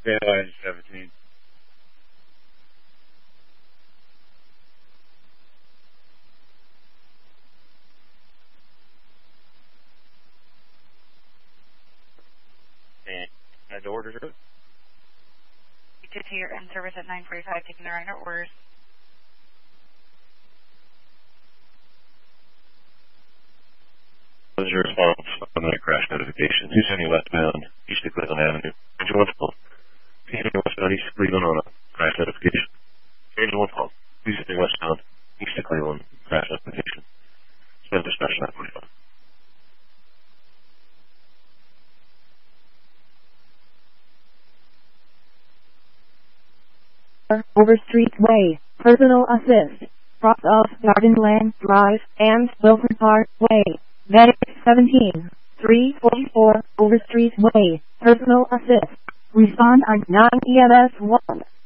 KI 17. And I ordered it. You did to your end service at 9:45, taking the rider orders. What is your response on that crash notification? 270 westbound, east of Cleveland Avenue. Engine 1 call. 270 westbound, east of Cleveland on a crash notification. Engine 1 call. 270 westbound, east of Cleveland, crash notification. Spend dispatch 945. Overstreet Way, personal assist. Dropped off Garden Land Drive and Wilson Park Way. Medic 17, 344 Overstreet Way, personal assist. Respond on 9 EMS 1.